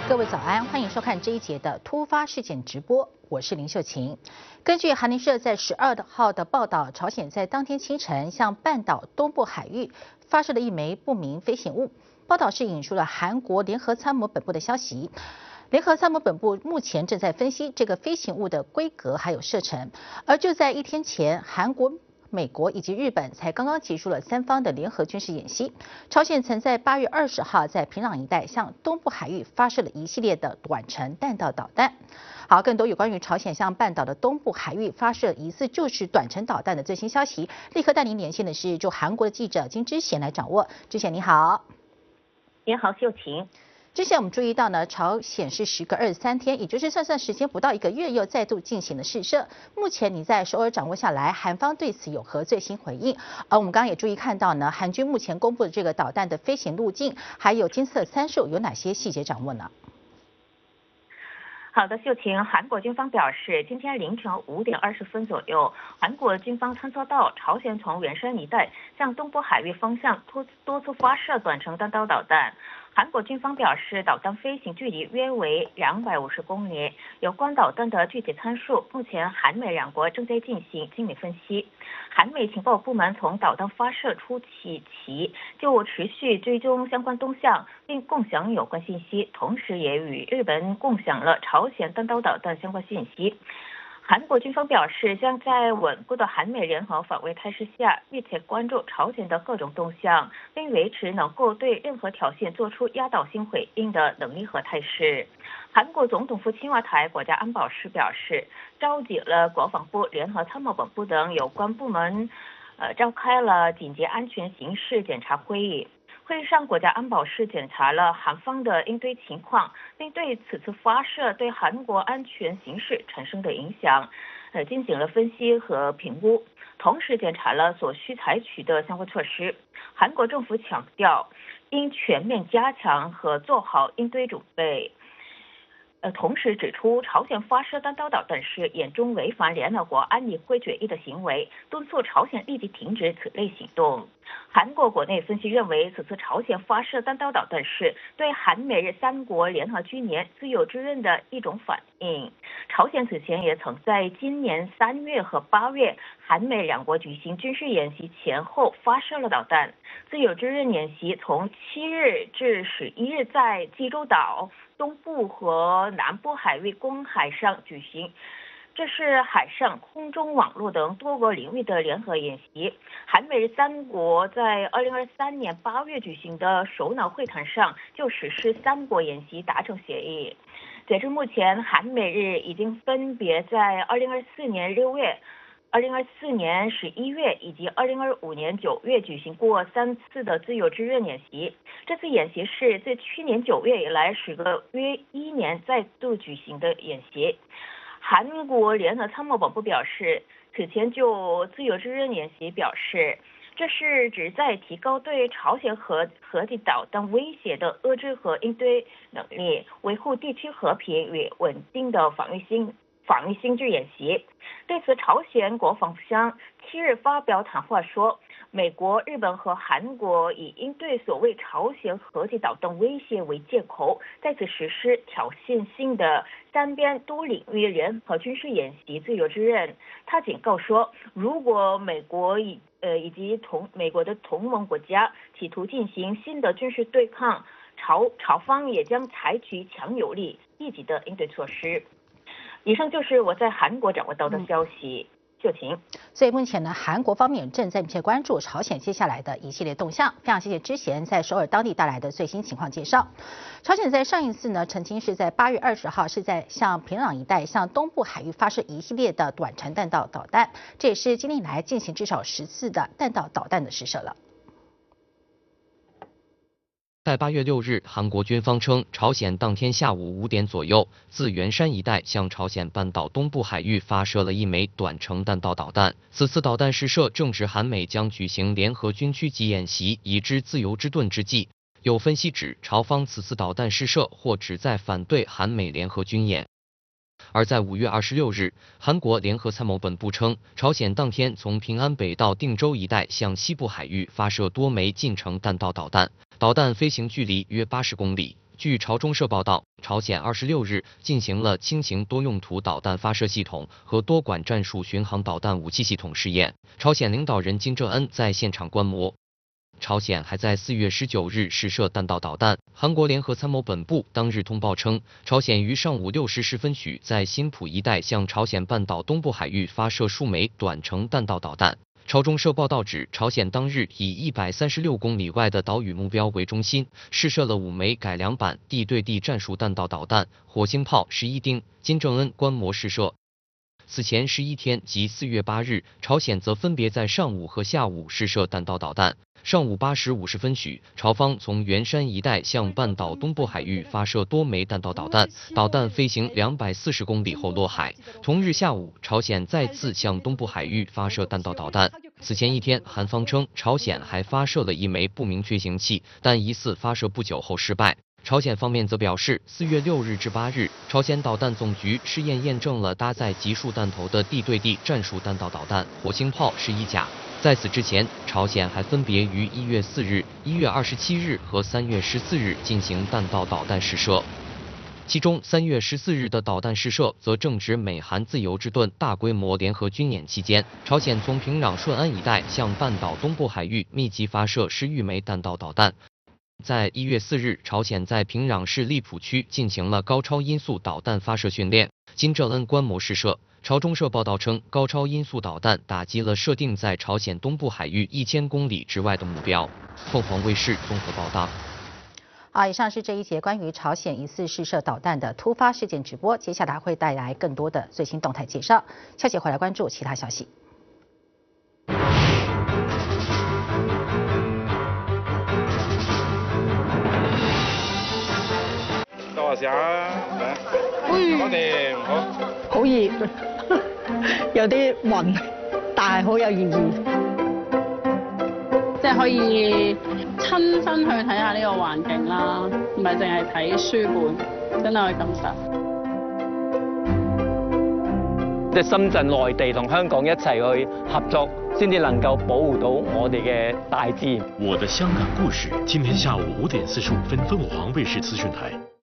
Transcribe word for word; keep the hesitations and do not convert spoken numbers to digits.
各位早安，欢迎收看这一节的突发事件直播，我是林秀琴。根据韩联社在十二号的报道，朝鲜在当天清晨向半岛东部海域发射了一枚不明飞行物。报道是引述了韩国联合参谋本部的消息。联合参谋本部目前正在分析这个飞行物的规格还有射程，而就在一天前，韩国、美国以及日本才刚刚结束了三方的联合军事演习。朝鲜曾在八月二十号在平壤一带向东部海域发射了一系列的短程弹道导弹。好，更多有关于朝鲜向半岛的东部海域发射疑似就是短程导弹的最新消息，立刻带您连线的是驻韩国的记者金之贤来掌握。之贤你好。 你好，秀琴。 之前我们注意到呢，朝鲜是时隔二十三天，也就是算算时间不到一个月，又再度进行了试射。目前你在首尔掌握下来，韩方对此有何最新回应？而我们刚刚也注意看到呢，韩军目前公布的这个导弹的飞行路径，还有监测参数，有哪些细节掌握呢？ 好的，秀琴，韩国军方表示，今天凌晨五点二十分左右，韩国军方探测到朝鲜从元山一带向东部海域方向多多次发射短程弹道导弹。韩国军方表示，导弹飞行距离约为两百五十公里。有关导弹的具体参数，目前韩美两国正在进行精密分析。韩美情报部门从导弹发射初期起就持续追踪相关动向，并共享有关信息，同时也与日本共享了朝鲜弹道导弹相关信息。韩国军方表示，将在稳固的韩美联合防卫态势下，密切关注朝鲜的各种动向，并维持能够对任何挑衅做出压倒性回应的能力和态势。韩国总统府青瓦台国家安保室表示，召集了国防部、联合参谋本部等有关部门，呃，召开了紧急安全形势检查会议。会议上，国家安保室检查了韩方的应对情况，并对此次发射对韩国安全形势产生的影响，呃，进行了分析和评估，同时检查了所需采取的相关措施。韩国政府强调，应全面加强和做好应对准备。呃，同时指出，朝鲜发射弹道导弹是严重违反联合国安理会决议的行为，敦促朝鲜立即停止此类行动。韩国国内分析认为，此次朝鲜发射弹道导弹是对韩美日三国联合军演自由之刃的一种反应。朝鲜此前也曾在今年三月和八月韩美两国举行军事演习前后发射了导弹。自由之刃演习从七日至十一日在济州岛东部和南部海域公海上举行，这是海上、空中、网络等多个领域的联合演习。韩美日三国在二零二三年八月举行的首脑会谈上就实施三国演习达成协议。截至目前，韩美日已经分别在二零二四年六月、二零二四年十一月以及二零二五年九月举行过三次的自由之刃演习。这次演习是自去年九月以来时隔约一年再度举行的演习。韩国联合参谋本部表示，此前就自由之刃演习表示，这是旨在提高对朝鲜核核地导弹威胁的遏制和应对能力，维护地区和平与稳定的防御性防御性质演习。对此，朝鲜国防部相七日发表谈话说，美国、日本和韩国以应对所谓朝鲜核地导弹威胁为借口，在此实施挑衅性的三边多领域联合军事演习自由之刃。他警告说，如果美国以呃以及同美国的同盟国家企图进行新的军事对抗，朝朝方也将采取强有力、积极的应对措施。以上就是我在韩国掌握到的消息。秀琴。 所以目前呢，韩国方面正在密切关注朝鲜接下来的一系列动向。非常谢谢之前在首尔当地带来的最新情况介绍。朝鲜在上一次呢，曾经是在八月二十号是在向平壤一带向东部海域发射一系列的短程弹道导弹，这也是今年以来进行至少十次的弹道导弹的试射了。 在八月六日，韩国军方称，朝鲜当天下午五点左右，自元山一带向朝鲜半岛东部海域发射了一枚短程弹道导弹。此次导弹试射正值韩美将举行联合军区级演习，以之自由之盾之际。有分析指，朝方此次导弹试射或旨在反对韩美联合军演。而在五月二十六日，韩国联合参谋本部称，朝鲜当天从平安北到定州一带向西部海域发射多枚近程弹道导弹，导弹飞行距离约八十公里， 据朝中社报道，朝鲜二十六日进行了轻型多用途导弹发射系统和多管战术巡航导弹武器系统试验。朝鲜领导人金正恩在现场观摩。朝鲜还在四月十九日试射弹道导弹。韩国联合参谋本部当日通报称，朝鲜于上午六时十分许在新浦一带向朝鲜半岛东部海域发射数枚短程弹道导弹。朝中社报道指，朝鲜当日以一百三十六公里外的岛屿目标为中心，试射了五枚改良版地对地战术弹道导弹火星炮十一丁。金正恩观摩试射。此前十一天即四月八日，朝鲜则分别在上午和下午试射弹道导弹。上午八时五十分许，朝方从元山一带向半岛东部海域发射多枚弹道导弹，导弹飞行两百四十公里后落海。同日下午，朝鲜再次向东部海域发射弹道导弹。此前一天，韩方称朝鲜还发射了一枚不明飞行器，但疑似发射不久后失败。朝鲜方面则表示，四月六日至八日，朝鲜导弹总局试验验证了搭载集束弹头的地对地战术弹道导弹火星炮十一甲。在此之前，朝鲜还分别于一月四日、一月二十七日和三月十四日进行弹道导弹试射。其中，三月十四日的导弹试射则正值美韩自由之盾大规模联合军演期间，朝鲜从平壤顺安一带向半岛东部海域密集发射十余枚弹道导弹。在一月四日，朝鲜在平壤市利浦区进行了高超音速导弹发射训练。金正恩观摩试射。朝中社报道称，高超音速导弹打击了设定在朝鲜东部海域一千公里之外的目标。凤凰卫视综合报道。 好，以上是这一节关于朝鲜疑似试射导弹的突发事件直播，接下来会带来更多的最新动态介绍。下节回来关注其他消息。 多下啊！我哋好好熱，有啲暈，但係好有意義。 即係可以親身去睇下呢個環境啦，唔係淨係睇書本，真係去感受。 即係深圳、內地同香港一齊去合作，先至能夠保護到我哋嘅大自然。 我的香港故事，今天下午五點四十五分，鳳凰衛視資訊台。